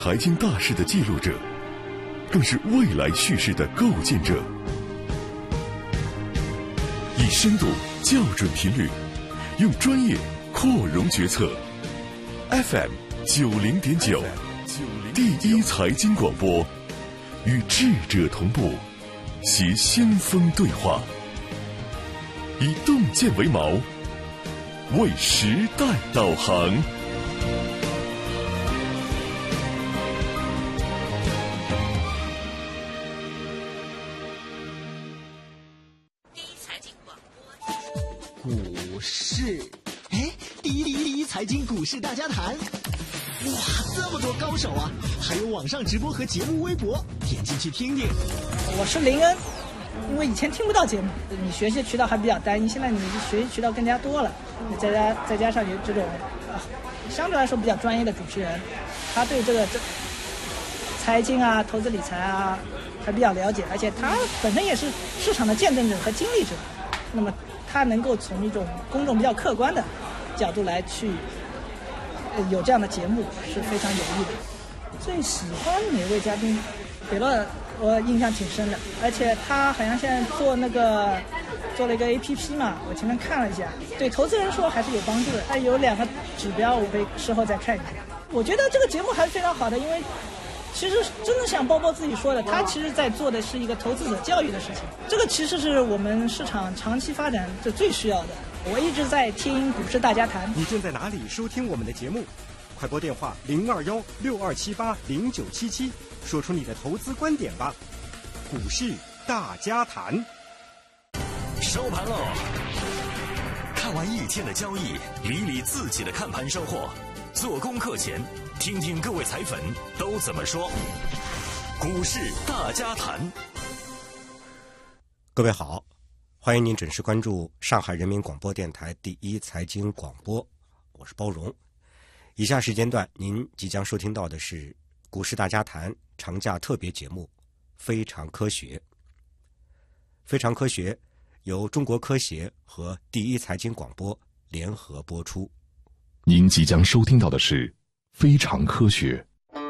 财经大事的记录者，更是未来叙事的构建者。以深度校准频率，用专业扩容决策。FM90.9，第一财经广播，与智者同步，携先锋对话，以洞见为锚，为时代导航。 股市，第一财经股市大家谈。哇，这么多高手啊！还有网上直播和节目微博，点进去听听。 我是林恩，因为以前听不到节目，你学习渠道还比较单一，现在你学习渠道更加多了，再加上有这种相对来说比较专业的主持人，他对这财经啊、投资理财啊还比较了解，而且他本身也是市场的见证者和经历者，那么他能够从一种公众比较客观的角度来去有这样的节目是非常有益的。最喜欢哪位嘉宾？北乐我印象挺深的，而且他好像现在做了一个 APP 嘛，我前面看了一下，对投资人说还是有帮助的。他有2个指标，我会事后再看一下。我觉得这个节目还是非常好的，因为其实真的像包包自己说的，他其实在做的是一个投资者教育的事情，这个其实是我们市场长期发展最需要的。我一直在听股市大家谈。 你正在哪里收听我们的节目？快拨电话021-6278-0977，说出你的投资观点吧。股市大家谈。 收盘喽！看完一天的交易，理理自己的看盘收获。做功课前，听听各位财粉都怎么说。股市大家谈。 各位好，欢迎您准时关注上海人民广播电台第一财经广播，我是包容。以下时间段您即将收听到的是股市大家谈长假特别节目《非常科学》。非常科学由中国科协和第一财经广播联合播出。 您即将收听到的是《非常科学》。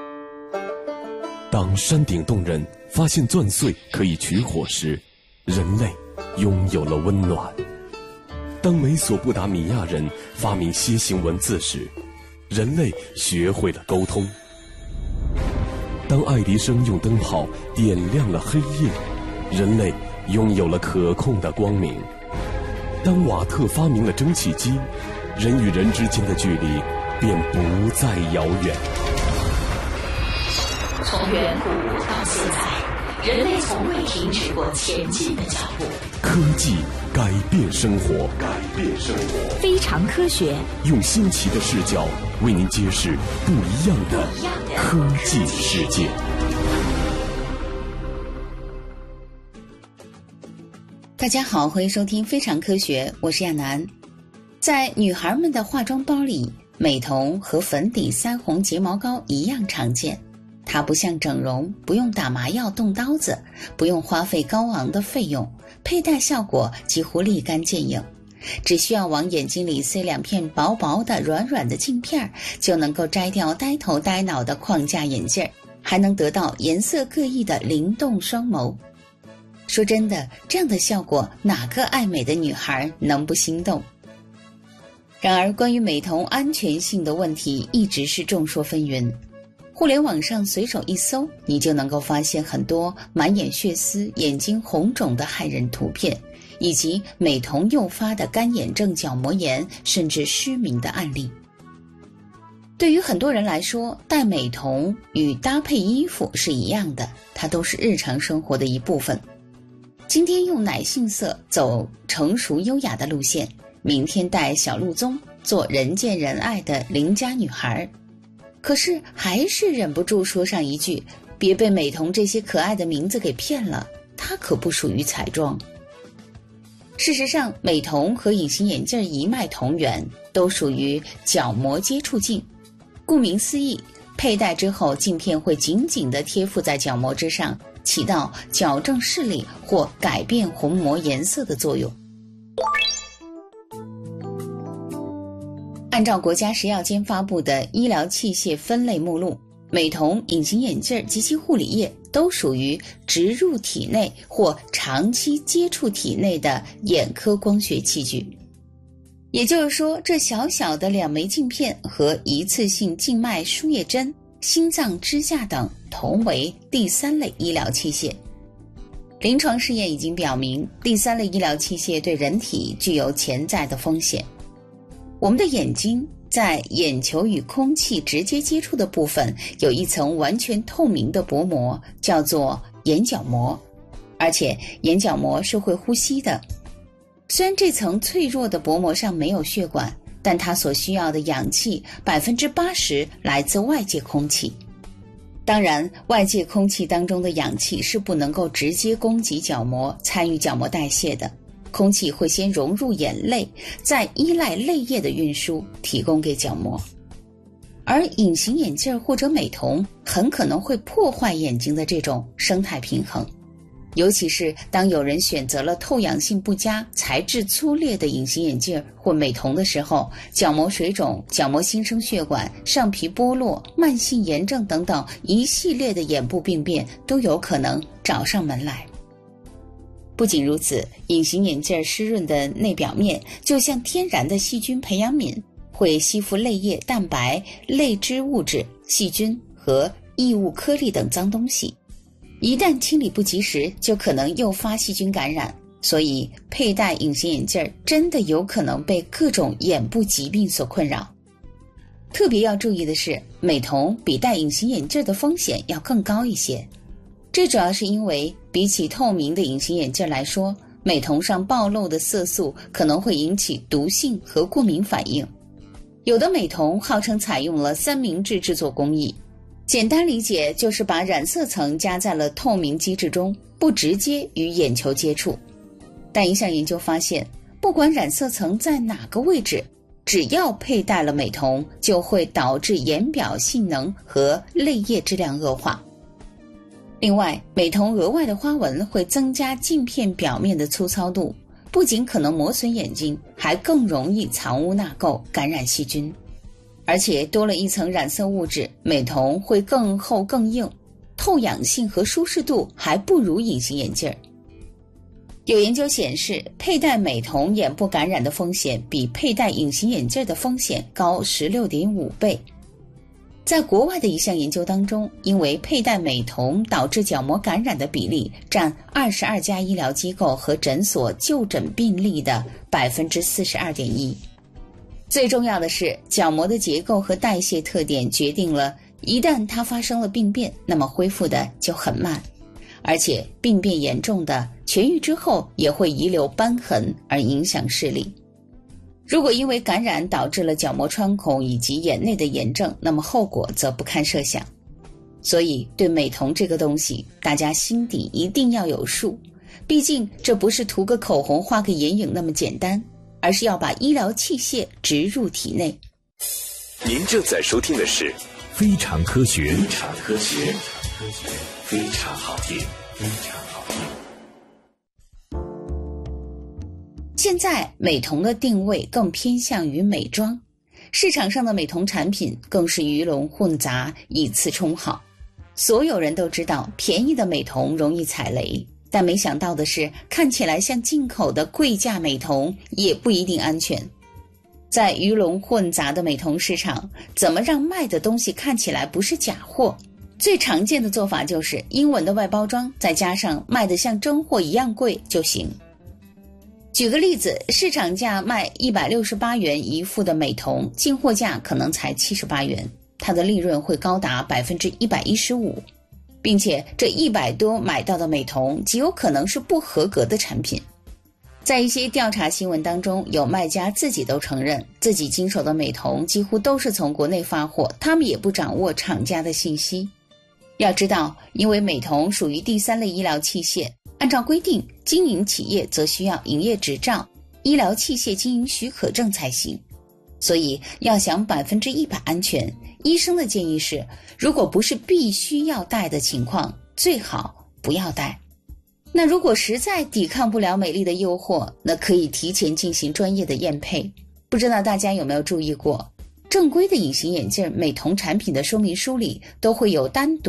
当山顶洞人发现钻碎可以取火时，人类拥有了温暖；当美索不达米亚人发明楔形文字时，人类学会了沟通；当爱迪生用灯泡点亮了黑夜，人类拥有了可控的光明；当瓦特发明了蒸汽机，人与人之间的距离便不再遥远。 从远古到现在，人类从未停止过前进的脚步。 科技改变生活， 非常科学， 用新奇的视角为您揭示不一样的科技世界。 大家好，欢迎收听非常科学，我是亚楠。在女孩们的化妆包里，美瞳和粉底、腮红、睫毛膏一样常见。它不像整容，不用打麻药、动刀子，不用花费高昂的费用，佩戴效果几乎立竿见影。只需要往眼睛里塞2片薄薄的、软软的镜片，就能够摘掉呆头呆脑的框架眼镜，还能得到颜色各异的灵动双眸。说真的，这样的效果，哪个爱美的女孩能不心动？然而，关于美瞳安全性的问题一直是众说纷纭。互联网上随手一搜，你就能够发现很多满眼血丝、眼睛红肿的骇人图片，以及美瞳诱发的干眼症、角膜炎甚至失明的案例。对于很多人来说，戴美瞳与搭配衣服是一样的，它都是日常生活的一部分。今天用奶杏色走成熟优雅的路线，明天戴小鹿棕做人见人爱的邻家女孩。可是还是忍不住说上一句，别被美瞳这些可爱的名字给骗了，它可不属于彩妆。事实上，美瞳和隐形眼镜一脉同源，都属于角膜接触镜。顾名思义，佩戴之后镜片会紧紧地贴附在角膜之上，起到矫正视力或改变虹膜颜色的作用。按照国家食药监发布的医疗器械分类目录， 美瞳、隐形眼镜及其护理液都属于植入体内或长期接触体内的眼科光学器具。也就是说，这小小的2枚镜片和一次性静脉输液针、心脏支架等同为第3类医疗器械。临床试验已经表明，第3类医疗器械对人体具有潜在的风险。我们的眼睛在眼球与空气直接接触的部分有一层完全透明的薄膜，叫做眼角膜，而且眼角膜是会呼吸的。虽然这层脆弱的薄膜上没有血管，但它所需要的氧气 80% 来自外界空气。当然，外界空气当中的氧气是不能够直接供给角膜，参与角膜代谢的。空气会先融入眼泪，再依赖泪液的运输提供给角膜。而隐形眼镜或者美瞳很可能会破坏眼睛的这种生态平衡，尤其是当有人选择了透氧性不佳、材质粗劣的隐形眼镜或美瞳的时候，角膜水肿、角膜新生血管、上皮剥落、慢性炎症等等一系列的眼部病变都有可能找上门来。不仅如此，隐形眼镜湿润的内表面就像天然的细菌培养皿，会吸附泪液、蛋白、泪脂物质、细菌和异物颗粒等脏东西。一旦清理不及时，就可能诱发细菌感染，所以佩戴隐形眼镜真的有可能被各种眼部疾病所困扰。特别要注意的是，美瞳比戴隐形眼镜的风险要更高一些。这主要是因为比起透明的隐形眼镜来说，美瞳上暴露的色素可能会引起毒性和过敏反应。有的美瞳号称采用了3明治制作工艺，简单理解就是把染色层加在了透明基质中，不直接与眼球接触。但一项研究发现，不管染色层在哪个位置，只要佩戴了美瞳，就会导致眼表性能和泪液质量恶化。另外，美瞳额外的花纹会增加镜片表面的粗糙度，不仅可能磨损眼睛，还更容易藏污纳垢，感染细菌。而且多了一层染色物质，美瞳会更厚更硬，透氧性和舒适度还不如隐形眼镜。有研究显示，佩戴美瞳眼部感染的风险比佩戴隐形眼镜的风险高 16.5 倍。在国外的一项研究当中，因为佩戴美瞳导致角膜感染的比例占22家医疗机构和诊所就诊病例的 42.1%。最重要的是，角膜的结构和代谢特点决定了一旦它发生了病变，那么恢复的就很慢，而且病变严重的痊愈之后也会遗留瘢痕而影响视力。如果因为感染导致了角膜穿孔以及眼内的炎症，那么后果则不堪设想。所以对美瞳这个东西，大家心底一定要有数，毕竟这不是涂个口红画个眼影那么简单，而是要把医疗器械植入体内。 您正在收听的是非常科学，非常科学，非常好听，非常好听。 现在美瞳的定位更偏向于美妆，市场上的美瞳产品更是鱼龙混杂，以次充好。所有人都知道便宜的美瞳容易踩雷，但没想到的是，看起来像进口的贵价美瞳也不一定安全。在鱼龙混杂的美瞳市场，怎么让卖的东西看起来不是假货？最常见的做法就是英文的外包装，再加上卖得像真货一样贵就行。举个例子，市场价卖168元一副的美瞳，进货价可能才78元，它的利润会高达 115%， 并且这100多买到的美瞳极有可能是不合格的产品。在一些调查新闻当中，有卖家自己都承认，自己经手的美瞳几乎都是从国内发货，他们也不掌握厂家的信息。要知道，因为美瞳属于第3类医疗器械，按照规定，经营企业则需要营业执照、医疗器械经营许可证才行。所以要想100%安全，医生的建议是，如果不是必须要戴的情况，最好不要戴。那如果实在抵抗不了美丽的诱惑，那可以提前进行专业的验配。不知道大家有没有注意过， 正规的隐形眼镜美瞳产品的说明书里都会有单独